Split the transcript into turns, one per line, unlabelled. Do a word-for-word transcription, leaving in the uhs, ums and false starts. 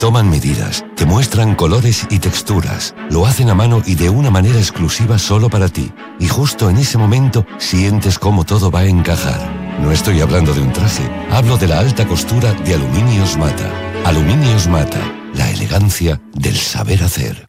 Toman medidas, te muestran colores y texturas, lo hacen a mano y de una manera exclusiva solo para ti. Y justo en ese momento sientes cómo todo va a encajar. No estoy hablando de un traje, hablo de la alta costura de Aluminios Mata. Aluminios Mata, la elegancia del saber hacer.